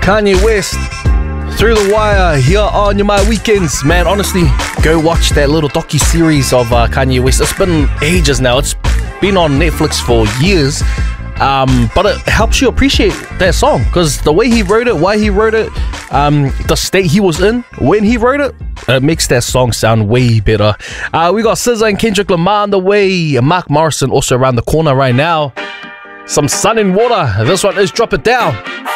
Kanye West, Through the Wire, here on Your My Weekends. Man, honestly, go watch that little docu-series of Kanye West. It's been ages now. It's been on Netflix for years. But it helps you appreciate that song, because the way he wrote it, why he wrote it, the state he was in when he wrote it, it makes that song sound way better. We got SZA and Kendrick Lamar on the way. Mark Morrison also around the corner right now. Some Sun and Water. This one is Drop It Down.